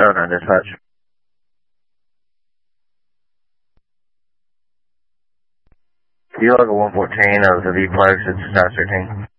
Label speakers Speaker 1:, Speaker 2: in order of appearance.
Speaker 1: 09 dispatch. You log a 114 of the V-Plex, it's status 13.